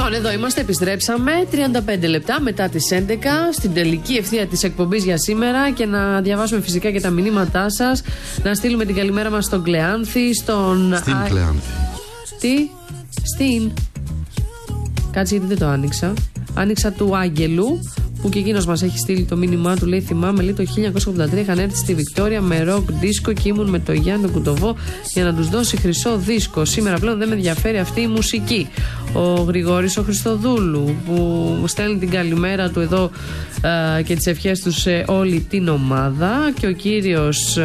Λοιπόν, εδώ είμαστε, επιστρέψαμε 35 λεπτά μετά τις 11 στην τελική ευθεία της εκπομπής για σήμερα και να διαβάσουμε φυσικά και τα μηνύματά σας. Να στείλουμε την καλημέρα μας στον Κλεάνθη, στον... Στην Κλεάνθη. Τι? Στην... Κάτσε γιατί δεν το άνοιξα. Άνοιξα του Άγγελου, που και εκείνος μας έχει στείλει το μήνυμά του. Λέει: θυμάμαι, λέει, το 1983 είχαν έρθει στη Βικτόρια με ροκ δίσκο και ήμουν με το Γιάννη τον Κουτοβό για να τους δώσει χρυσό δίσκο. Σήμερα πλέον δεν με ενδιαφέρει αυτή η μουσική. Ο Γρηγόρης ο Χριστοδούλου, που μου στέλνει την καλημέρα του εδώ και τις ευχές του σε όλη την ομάδα. Και ο κύριος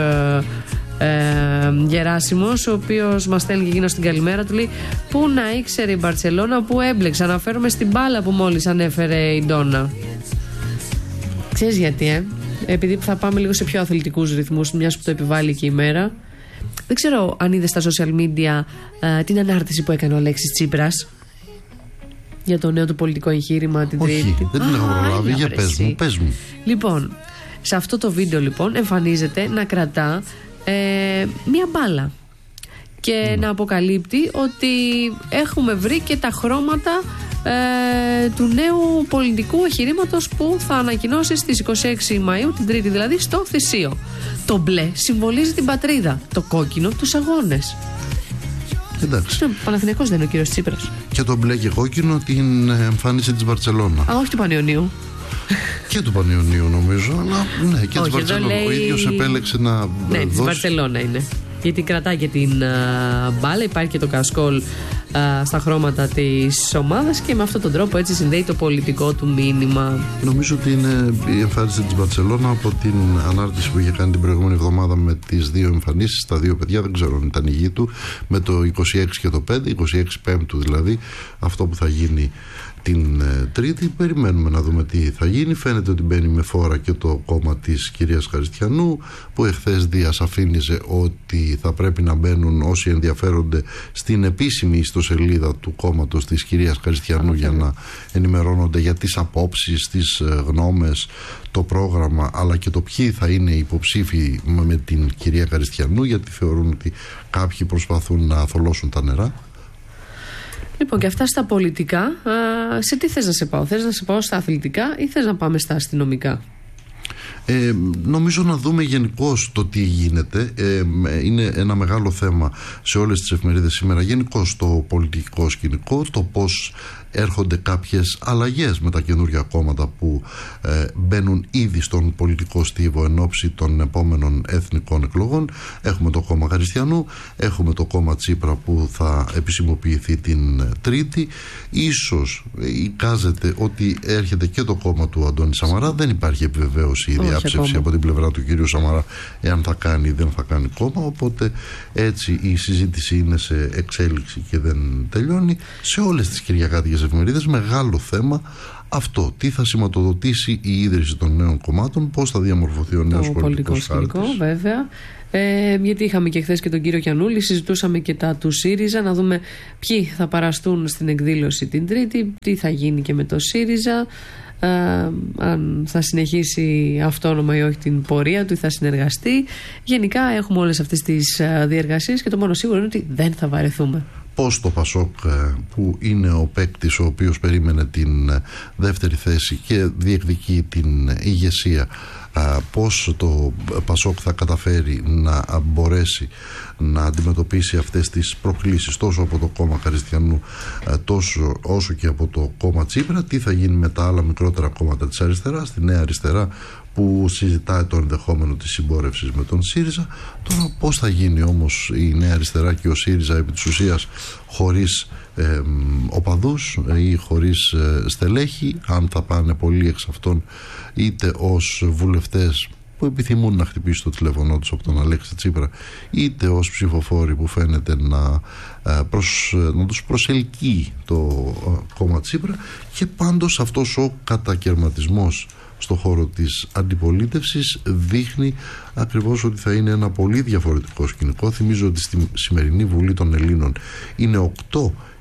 Γεράσιμος, ο οποίος μας στέλνει και εκείνος την καλημέρα του, λέει: πού να ήξερε η Μπαρτσελώνα που έμπλεξε. Αναφέρομαι στην μπάλα που μόλις ανέφερε η Ντόνα. Ξέρεις γιατί, επειδή θα πάμε λίγο σε πιο αθλητικούς ρυθμούς, μιας που το επιβάλλει και η μέρα. Δεν ξέρω αν είδες στα social media την ανάρτηση που έκανε ο Αλέξης Τσίπρας για το νέο του πολιτικό εγχείρημα την Τρίτη. Όχι, δεν την έχω προλάβει. Για πες μου. Λοιπόν, σε αυτό το βίντεο λοιπόν εμφανίζεται να κρατά μία μπάλα και να αποκαλύπτει ότι έχουμε βρει και τα χρώματα του νέου πολιτικού εγχειρήματος που θα ανακοινώσει στις 26 Μαΐου, την Τρίτη δηλαδή, στο Θησίο. Το μπλε συμβολίζει την πατρίδα, το κόκκινο τους αγώνες. Εντάξει. Ο Παναθηναϊκός δεν είναι ο κύριος Τσίπρας. Και το μπλε και κόκκινο την εμφάνιση της Μπαρτσελώνα. Α, όχι του Πανιωνίου. Και του Πανιωνίου νομίζω, αλλά ναι, και της Μπαρτσελώνα. Λέει... Ο ίδιος επέλεξε να ναι, της Μπαρτσελώνα είναι. Γιατί κρατάει και την μπάλα, υπάρχει και το κασκόλ στα χρώματα της ομάδας και με αυτόν τον τρόπο έτσι συνδέει το πολιτικό του μήνυμα. Νομίζω ότι είναι η εμφάνιση της Μπαρτσελώνα από την ανάρτηση που είχε κάνει την προηγούμενη εβδομάδα με τις δύο εμφανίσεις, τα δύο παιδιά, δεν ξέρω αν ήταν η γη του, με το 26 και το 5, 26 Πέμπτου δηλαδή, αυτό που θα γίνει την Τρίτη. Περιμένουμε να δούμε τι θα γίνει. Φαίνεται ότι μπαίνει με φόρα και το κόμμα της κυρίας Χαριστιανού, που εχθές διασαφήνιζε ότι θα πρέπει να μπαίνουν όσοι ενδιαφέρονται στην επίσημη ιστοσελίδα του κόμματος της κυρίας Χαριστιανού για να ενημερώνονται για τις απόψεις, τις γνώμες, το πρόγραμμα, αλλά και το ποιοι θα είναι υποψήφοι με την κυρία Χαριστιανού, γιατί θεωρούν ότι κάποιοι προσπαθούν να θολώσουν τα νερά. Λοιπόν, και αυτά στα πολιτικά. Σε τι θες να σε πάω? Θες να σε πάω στα αθλητικά ή θες να πάμε στα αστυνομικά? Νομίζω να δούμε γενικώς το τι γίνεται. Είναι ένα μεγάλο θέμα σε όλες τις εφημερίδες σήμερα, γενικώς το πολιτικό σκηνικό, το πώς έρχονται κάποιες αλλαγές με τα καινούργια κόμματα που μπαίνουν ήδη στον πολιτικό στίβο εν ώψη των επόμενων εθνικών εκλογών. Έχουμε το κόμμα Χαριστιανού, έχουμε το κόμμα Τσίπρα που θα επισημοποιηθεί την Τρίτη. Ίσως εικάζεται ότι έρχεται και το κόμμα του Αντώνη Σαμαρά. Δεν υπάρχει επιβεβαίωση ή διάψευση από την πλευρά του κυρίου Σαμαρά εάν θα κάνει ή δεν θα κάνει κόμμα, οπότε έτσι η συζήτηση είναι σε εξέλιξη και δεν τελειώνει. Σε όλες τις κυριακάτικες εφημερίδες μεγάλο θέμα αυτό, τι θα σηματοδοτήσει η ίδρυση των νέων κομμάτων, πώς θα διαμορφωθεί ο νέος πολιτικός χάρτης. Βέβαια. Γιατί είχαμε και χθες και τον κύριο Κιανούλη, συζητούσαμε και τα του ΣΥΡΙΖΑ, να δούμε ποιοι θα παραστούν στην εκδήλωση την Τρίτη, τι θα γίνει και με το ΣΥΡΙΖΑ, αν θα συνεχίσει αυτόνομα ή όχι την πορεία του ή θα συνεργαστεί. Γενικά έχουμε όλες αυτές τις διεργασίες και το μόνο σίγουρο είναι ότι δεν θα βαρεθούμε. Πώς το Πασόκ, που είναι ο παίκτης ο οποίος περίμενε την δεύτερη θέση και διεκδικεί την ηγεσία, πώς το Πασόκ θα καταφέρει να μπορέσει να αντιμετωπίσει αυτές τις προκλήσεις τόσο από το κόμμα Χαριστιανού τόσο όσο και από το κόμμα Τσίπρα, τι θα γίνει με τα άλλα μικρότερα κόμματα της αριστεράς, τη Νέα Αριστερά που συζητάει το ενδεχόμενο της συμπόρευσης με τον ΣΥΡΙΖΑ. Τώρα πώς θα γίνει όμως η Νέα Αριστερά και ο ΣΥΡΙΖΑ επί της ουσίας χωρίς οπαδούς ή χωρίς στελέχη, αν θα πάνε πολλοί εξ αυτών είτε ως βουλευτές που επιθυμούν να χτυπήσει το τηλέφωνο τους από τον Αλέξη Τσίπρα, είτε ως ψηφοφόροι που φαίνεται να τους προσελκύει το κόμμα Τσίπρα. Και πάντως αυτός ο κατακαιρματισμός στο χώρο της αντιπολίτευσης δείχνει ακριβώς ότι θα είναι ένα πολύ διαφορετικό σκηνικό. Θυμίζω ότι στη σημερινή Βουλή των Ελλήνων είναι 8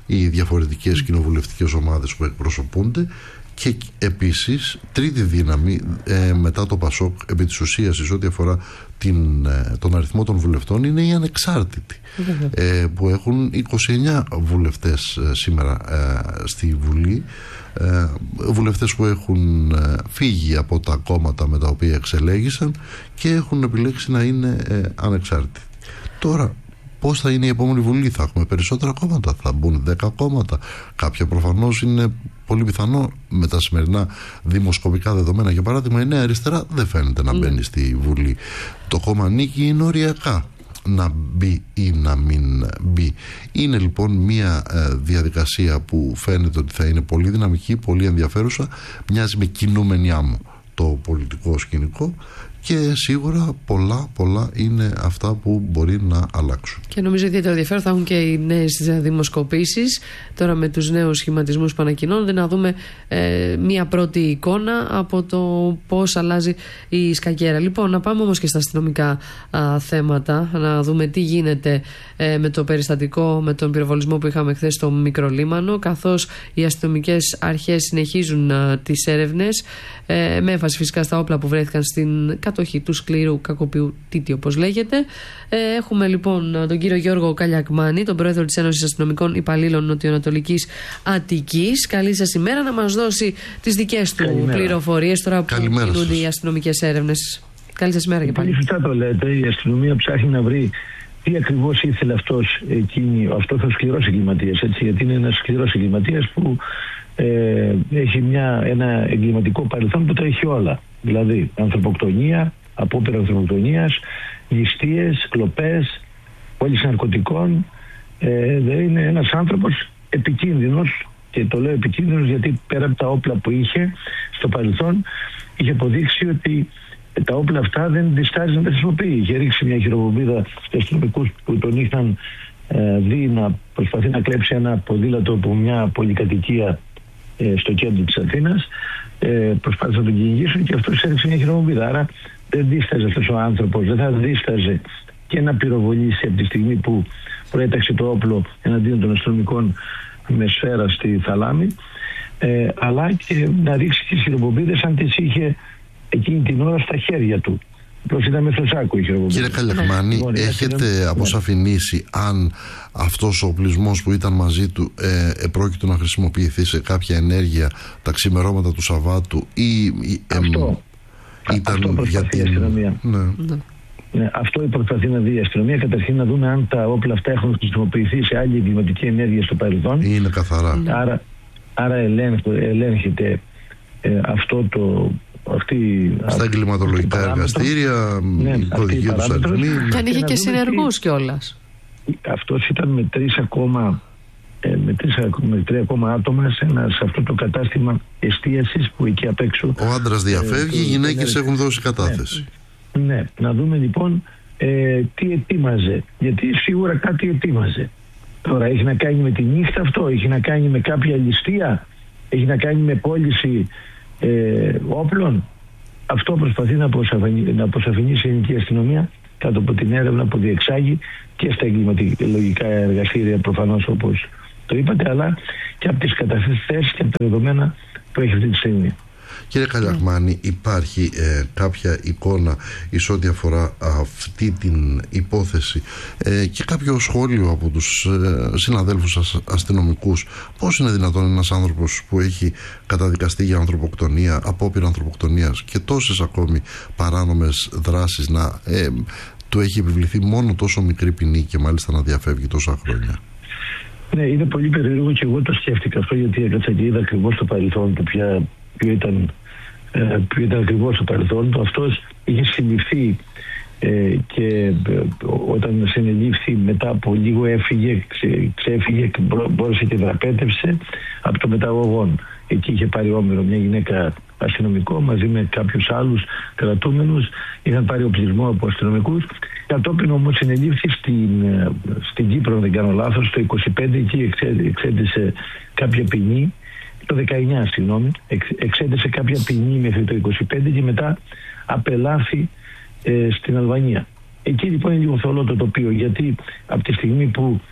οι διαφορετικές κοινοβουλευτικές ομάδες που εκπροσωπούνται. Και επίσης τρίτη δύναμη μετά το ΠΑΣΟΚ επί της ουσίας σε ό,τι αφορά τον αριθμό των βουλευτών είναι οι ανεξάρτητοι, που έχουν 29 βουλευτές σήμερα στη Βουλή, βουλευτές που έχουν φύγει από τα κόμματα με τα οποία εξελέγησαν και έχουν επιλέξει να είναι ανεξάρτητοι. Τώρα πώς θα είναι η επόμενη Βουλή? Θα έχουμε περισσότερα κόμματα, θα μπουν 10 κόμματα, κάποια προφανώς είναι πολύ πιθανό με τα σημερινά δημοσκοπικά δεδομένα. Για παράδειγμα, η Νέα Αριστερά δεν φαίνεται να μπαίνει στη Βουλή. Το κόμμα Νίκη είναι οριακά να μπει ή να μην μπει. Είναι λοιπόν μια διαδικασία που φαίνεται ότι θα είναι πολύ δυναμική, πολύ ενδιαφέρουσα, μοιάζει με κινούμενη άμμο το πολιτικό σκηνικό. Και σίγουρα πολλά είναι αυτά που μπορεί να αλλάξουν. Και νομίζω ιδιαίτερο ενδιαφέρον θα έχουν και οι νέες δημοσκοπήσεις. Τώρα με τους νέους σχηματισμούς που ανακοινώνονται, να δούμε μία πρώτη εικόνα από το πώς αλλάζει η σκακέρα. Λοιπόν, να πάμε όμως και στα αστυνομικά θέματα, να δούμε τι γίνεται με το περιστατικό, με τον πυροβολισμό που είχαμε χθες στο Μικρολίμανο, καθώς οι αστυνομικές αρχές συνεχίζουν τις έρευνες, με έμφαση φυσικά στα όπλα που βρέθηκαν στην κατοχή του σκληρού κακοποιού Τίτη, όπως λέγεται. Έχουμε λοιπόν τον κύριο Γιώργο Καλιακμάνη, τον πρόεδρο της Ένωσης Αστυνομικών Υπαλλήλων Νοτιοανατολικής Αττικής. Καλή σας ημέρα, να μας δώσει τις δικές του πληροφορίες τώρα που κινούνται οι αστυνομικές έρευνες. Καλή σας ημέρα και πάλι. Πολύ σωστά το λέτε. Η αστυνομία ψάχνει να βρει τι ακριβώς ήθελε αυτός ο σκληρός εγκληματίας. Γιατί είναι ένας σκληρός εγκληματίας που έχει ένα εγκληματικό παρελθόν που τα έχει όλα. Δηλαδή ανθρωποκτονία, απόπειρα ανθρωποκτονίας, ληστείες, κλοπές, πώληση ναρκωτικών. Είναι ένας άνθρωπος επικίνδυνος, και το λέω επικίνδυνος γιατί πέρα από τα όπλα που είχε στο παρελθόν, είχε αποδείξει ότι τα όπλα αυτά δεν διστάζει να τα χρησιμοποιεί. Είχε ρίξει μια χειροβομβίδα στους αστυνομικούς που τον είχαν δει να προσπαθεί να κλέψει ένα ποδήλατο από μια πολυκατοικία στο κέντρο της Αθήνας. Προσπάθησαν να τον κυνηγήσουν και αυτός έριξε μια χειροβομβίδα. Άρα δεν δίσταζε αυτός ο άνθρωπος, δεν θα δίσταζε και να πυροβολήσει από τη στιγμή που προέταξε το όπλο εναντίον των αστυνομικών με σφαίρα στη θαλάμη, αλλά και να ρίξει τις χειροβομβίδες αν τις είχε εκείνη την ώρα στα χέρια του. Απλώς ήταν με σάκο η χειροβομβίδα. Κύριε Καλιακμάνη, έχετε αποσαφηνίσει αν αυτός ο οπλισμός που ήταν μαζί του επρόκειτο να χρησιμοποιηθεί σε κάποια ενέργεια τα ξημερώματα του Σαββάτου ή αυτό προσπαθεί η αστυνομία. Ναι, αυτό προσπαθεί να δει η αστυνομία. Καταρχήν να δούμε αν τα όπλα αυτά έχουν χρησιμοποιηθεί σε άλλη εγκληματική ενέργεια στο παρελθόν. Είναι καθαρά. Άρα ελέγχεται αυτό στα εγκληματολογικά εργαστήρια, η κωδική του αριθμή. Και αν είχε και συνεργούς κιόλας. Αυτός ήταν με τρία ακόμα άτομα σε αυτό το κατάστημα εστίασης που εκεί απ' έξω. Ο άντρας διαφεύγει, οι γυναίκες έχουν δώσει κατάθεση. Ναι, να δούμε λοιπόν τι ετοίμαζε, γιατί σίγουρα κάτι ετοίμαζε. Τώρα έχει να κάνει με τη νύχτα αυτό, έχει να κάνει με κάποια ληστεία, έχει να κάνει με πώληση όπλων. Αυτό προσπαθεί να αποσαφηνίσει η ελληνική αστυνομία κάτω από την έρευνα που διεξάγει και στα εγκληματολογικά εργαστήρια, προφανώς όπως το είπατε, αλλά και από τις καταθέσεις και από τα δεδομένα που έχει αυτή τη στιγμή. Κύριε Καλιακμάνη, υπάρχει κάποια εικόνα εις ό,τι αφορά αυτή την υπόθεση και κάποιο σχόλιο από τους συναδέλφους αστυνομικούς? Πώς είναι δυνατόν ένας άνθρωπος που έχει καταδικαστεί για ανθρωποκτονία, απόπειρα ανθρωποκτονίας και τόσες ακόμη παράνομες δράσεις να του έχει επιβληθεί μόνο τόσο μικρή ποινή και μάλιστα να διαφεύγει τόσα χρόνια? Ναι, είναι πολύ περίεργο και εγώ το σκέφτηκα αυτό, γιατί έκατσα και είδα ακριβώς το παρελθόν του, ποιο ήταν ακριβώς το παρελθόν του. Αυτός είχε συλληφθεί και όταν συνελήφθη μετά από λίγο ξέφυγε και μπόρεσε και δραπέτευσε από το μεταγωγόν. Εκεί είχε πάρει όμηρο μια γυναίκα αστυνομικό μαζί με κάποιους άλλους κρατούμενους, είχαν πάρει οπλισμό από αστυνομικούς. Κατόπιν όμως συνελήφθη στην Κύπρο, αν δεν κάνω λάθος, το 25, εκεί εξέντησε κάποια ποινή, το 19 συγγνώμη, εξέντησε κάποια ποινή μέχρι το 25 και μετά απελάθη στην Αλβανία. Εκεί λοιπόν είναι λίγο θολό το τοπίο, γιατί από τη στιγμή που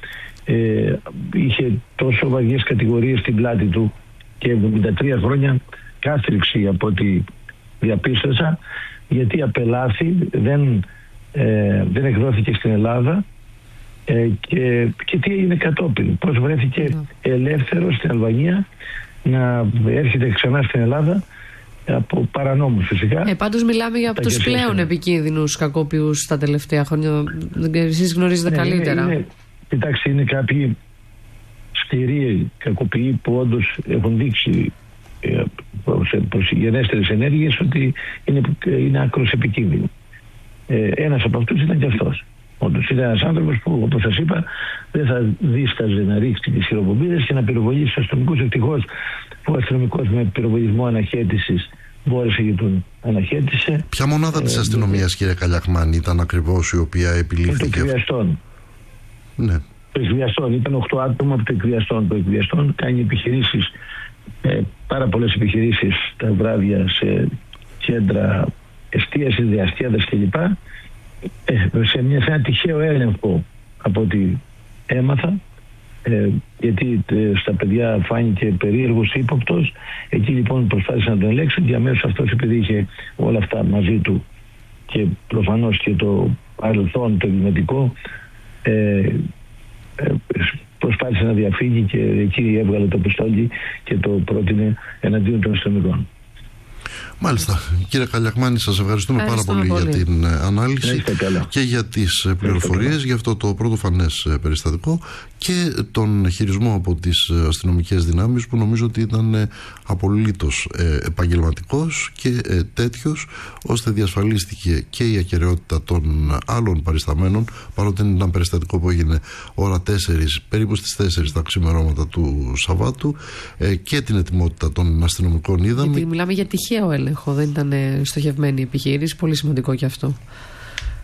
είχε τόσο βαριές κατηγορίες στην πλάτη του και 73 χρόνια κάστριξη από ό,τι διαπίστωσα, γιατί απελάθη, δεν εκδόθηκε στην Ελλάδα και τι έγινε κατόπιν, πώς βρέθηκε ελεύθερο στην Αλβανία να έρχεται ξανά στην Ελλάδα από παρανόμους φυσικά. Πάντως μιλάμε για τους πλέον επικίνδυνους κακοποιούς τα τελευταία χρόνια. Εσείς γνωρίζετε καλύτερα. Κοιτάξτε, είναι κάποιοι σκληροί κακοποιοί που όντως έχουν δείξει προς γενέστερες ενέργειες ότι είναι άκρως επικίνδυνοι. Ένας από αυτούς ήταν και αυτός. Όντως ήταν ένας άνθρωπος που, όπως σας είπα, δεν θα δίσταζε να ρίξει τις χειροπομπίδες και να πυροβολήσει τους αστυνομικούς. Ευτυχώς που ο αστυνομικός με πυροβολισμό αναχέτησης μπόρεσε και τον αναχέτησε. Ποια μονάδα της αστυνομίας, κύριε Καλιαχμάνη, ήταν ακριβώς η οποία επιλήφθηκε? Το εκβιαστών. Ναι. Το εκβιαστών. Ήταν 8 άτομα από το εκβιαστών. Το εκβιαστών κάνει επιχειρήσεις, πάρα πολλές επιχειρήσεις τα βράδια σε κέντρα εστίασης, διαστιάδες κλπ. Σε ένα τυχαίο έλεγχο από ό,τι έμαθα, γιατί στα παιδιά φάνηκε περίεργος, ύποπτος. Εκεί λοιπόν προσπάθησαν να τον ελέγξουν και αμέσως αυτός, επειδή είχε όλα αυτά μαζί του και προφανώς και το παρελθόν το εγκληματικό, προσπάθησε να διαφύγει και εκεί έβγαλε το πιστόλι και το πρότεινε εναντίον των αστυνομικών. Μάλιστα. Κύριε Καλιαχμάνη, σας ευχαριστούμε πάρα πολύ για την ανάλυση και για τις πληροφορίες για αυτό το πρωτοφανές περιστατικό και τον χειρισμό από τις αστυνομικές δυνάμεις, που νομίζω ότι ήταν απολύτως επαγγελματικός και τέτοιος, ώστε διασφαλίστηκε και η ακεραιότητα των άλλων παρισταμένων, παρότι είναι ένα περιστατικό που έγινε ώρα 4, περίπου στις 4 τα ξημερώματα του Σαββάτου, και την ετοιμότητα των αστυνομικών είδαμε. Γιατί μιλάμε για τυχαίο έλεγχο, δεν ήταν στοχευμένη επιχείρηση, πολύ σημαντικό και αυτό.